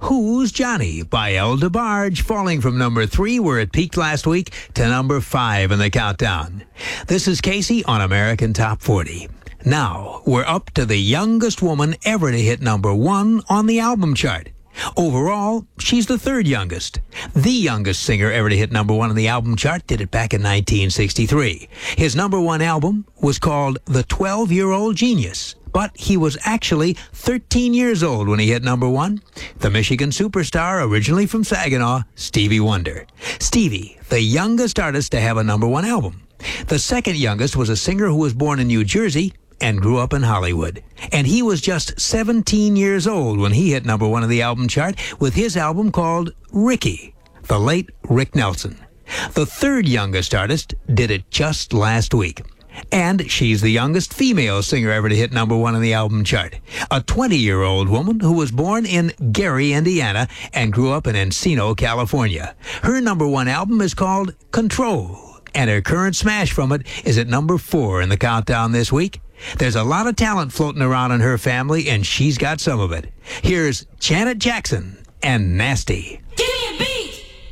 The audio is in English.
Who's Johnny by El DeBarge, falling from number 3 where it peaked last week to number 5 in the countdown. This is Casey on American Top 40. Now, we're up to the youngest woman ever to hit number 1 on the album chart. Overall, she's the 3rd youngest. The youngest singer ever to hit number 1 on the album chart did it back in 1963. His number 1 album was called The 12-Year-Old Genius, but he was actually 13 years old when he hit number 1. The Michigan superstar, originally from Saginaw, Stevie Wonder. Stevie, the youngest artist to have a number 1 album. The 2nd youngest was a singer who was born in New Jersey and grew up in Hollywood. And he was just 17 years old when he hit number 1 on the album chart with his album called Ricky, the late Rick Nelson. The 3rd youngest artist did it just last week. And she's the youngest female singer ever to hit number 1 on the album chart. A 20-year-old woman who was born in Gary, Indiana, and grew up in Encino, California. Her number 1 album is called Control, and her current smash from it is at number 4 in the countdown this week. There's a lot of talent floating around in her family, and she's got some of it. Here's Janet Jackson and Nasty.